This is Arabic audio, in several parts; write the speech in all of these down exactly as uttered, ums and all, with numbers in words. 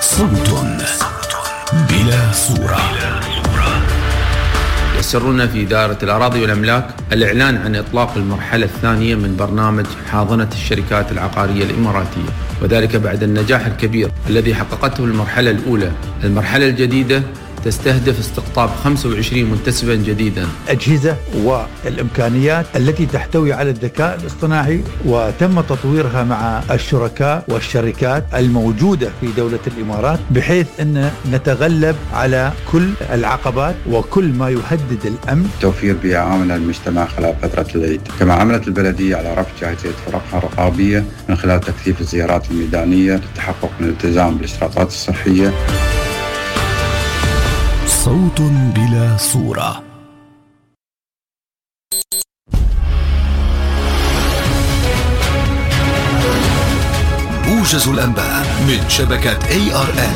صوت بلا صورة. يسرنا في إدارة الأراضي والأملاك الإعلان عن إطلاق المرحلة الثانية من برنامج حاضنة الشركات العقارية الإماراتية، وذلك بعد النجاح الكبير الذي حققته المرحلة الأولى. المرحلة الجديدة تستهدف استقطاب خمسة وعشرين منتسبا جديدا. أجهزة والإمكانيات التي تحتوي على الذكاء الاصطناعي وتم تطويرها مع الشركاء والشركات الموجودة في دولة الإمارات، بحيث أن نتغلب على كل العقبات وكل ما يهدد الأمن. توفير بيئة آمنة للمجتمع خلال فترة العيد. كما عملت البلدية على رفع جاهزية فرقها الرقابية من خلال تكثيف الزيارات الميدانية للتحقق من الالتزام بالإشراطات الصحية. صوت بلا صورة. موجز الأنباء من شبكة إيه آر إل.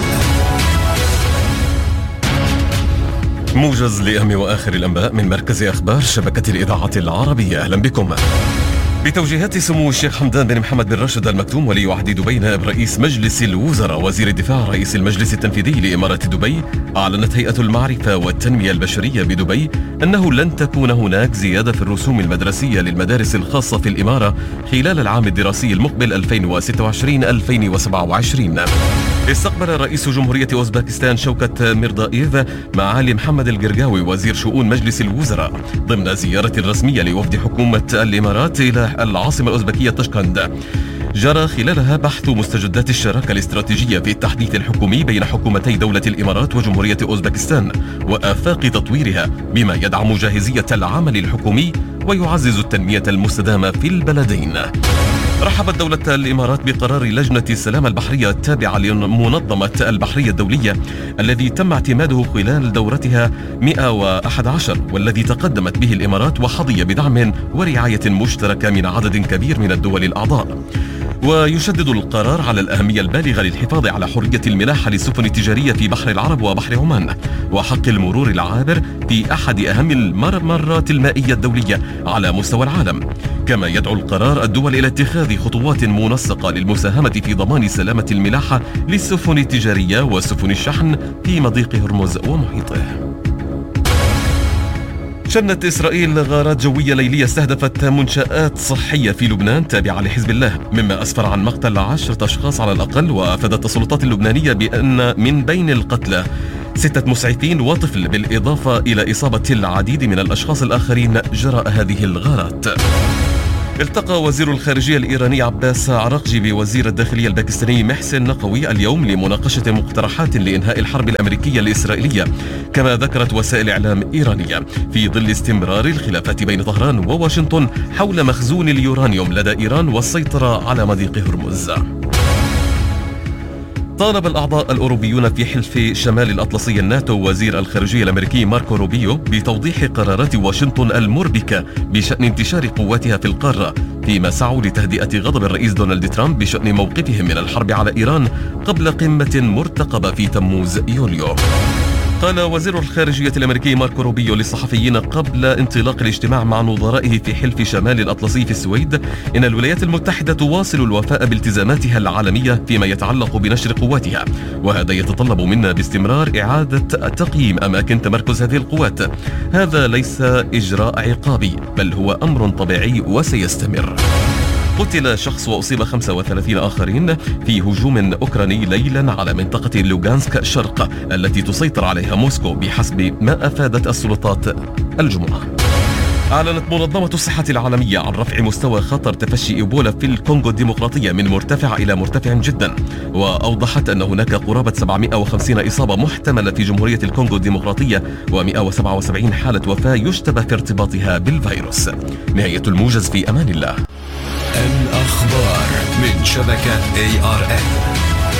موجز لأهم وآخر الأنباء من مركز أخبار شبكة الإذاعة العربية. أهلا بكم. بتوجيهات سمو الشيخ حمدان بن محمد بن راشد المكتوم ولي عهد دبي نائب رئيس مجلس الوزراء وزير الدفاع رئيس المجلس التنفيذي لإمارة دبي، أعلنت هيئة المعرفة والتنمية البشرية بدبي أنه لن تكون هناك زيادة في الرسوم المدرسية للمدارس الخاصة في الإمارة خلال العام الدراسي المقبل ألفين وستة وعشرين ألفين وسبعة وعشرين. استقبل رئيس جمهورية أوزبكستان شوكت ميردائيف معالي محمد القرقاوي وزير شؤون مجلس الوزراء ضمن زيارة رسمية لوفد حكومة الإمارات إلى العاصمة الأوزبكية طشقند. جرى خلالها بحث مستجدات الشراكة الاستراتيجية في التحديث الحكومي بين حكومتي دولة الإمارات وجمهورية أوزبكستان وآفاق تطويرها، بما يدعم جاهزية العمل الحكومي ويعزز التنمية المستدامة في البلدين. رحبت دولة الإمارات بقرار لجنة السلامة البحرية التابعة لمنظمة البحرية الدولية الذي تم اعتماده خلال دورتها مئة وأحد عشر، والذي تقدمت به الإمارات وحظي بدعم ورعاية مشتركة من عدد كبير من الدول الأعضاء. ويشدد القرار على الأهمية البالغة للحفاظ على حرية الملاحة للسفن التجارية في بحر العرب وبحر عمان، وحق المرور العابر في أحد أهم الممرات المائية الدولية على مستوى العالم. كما يدعو القرار الدول إلى اتخاذ خطوات منسقة للمساهمة في ضمان سلامة الملاحة للسفن التجارية وسفن الشحن في مضيق هرمز ومحيطه. شنت إسرائيل غارات جوية ليلية استهدفت منشآت صحية في لبنان تابعة لحزب الله، مما أسفر عن مقتل عشرة أشخاص على الأقل. وأفادت السلطات اللبنانية بأن من بين القتلى ستة مسعفين وطفل، بالإضافة إلى إصابة العديد من الأشخاص الآخرين جراء هذه الغارات. التقى وزير الخارجية الإيراني عباس عراقجي بوزير الداخلية الباكستاني محسن نقوي اليوم لمناقشة مقترحات لإنهاء الحرب الأمريكية الإسرائيلية، كما ذكرت وسائل إعلام إيرانية، في ظل استمرار الخلافات بين طهران وواشنطن حول مخزون اليورانيوم لدى إيران والسيطرة على مضيق هرمز. طالب الأعضاء الأوروبيون في حلف شمال الأطلسي الناتو وزير الخارجية الأمريكي ماركو روبيو بتوضيح قرارات واشنطن المربكة بشأن انتشار قواتها في القارة، فيما سعوا لتهدئة غضب الرئيس دونالد ترامب بشأن موقفهم من الحرب على إيران قبل قمة مرتقبة في تموز يوليو. قال وزير الخارجية الأمريكي ماركو روبيو للصحفيين قبل انطلاق الاجتماع مع نظرائه في حلف شمال الأطلسي في السويد إن الولايات المتحدة تواصل الوفاء بالتزاماتها العالمية فيما يتعلق بنشر قواتها، وهذا يتطلب منا باستمرار إعادة تقييم أماكن تمركز هذه القوات. هذا ليس إجراء عقابي، بل هو أمر طبيعي وسيستمر. قتل شخص وأصيب خمسة وثلاثين آخرين في هجوم أوكراني ليلا على منطقة لوغانسك شرق التي تسيطر عليها موسكو، بحسب ما أفادت السلطات الجمعة. أعلنت منظمة الصحة العالمية عن رفع مستوى خطر تفشي إيبولا في الكونغو الديمقراطية من مرتفع إلى مرتفع جدا، وأوضحت أن هناك قرابة سبعمئة وخمسين إصابة محتملة في جمهورية الكونغو الديمقراطية ومئة وسبعة وسبعين حالة وفاة يشتبه في ارتباطها بالفيروس. نهاية الموجز، في أمان الله. الأخبار من شبكة إيه آر إل.